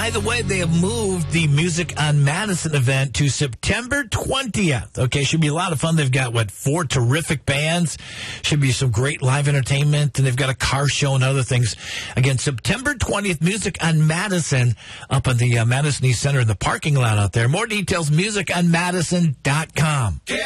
by the way, they have moved the Music on Madison event to September 20th. Okay, should be a lot of fun. They've got, 4 terrific bands. Should be some great live entertainment, and they've got a car show and other things. Again, September 20th, Music on Madison up in the Madison East Center in the parking lot out there. More details, musiconmadison.com.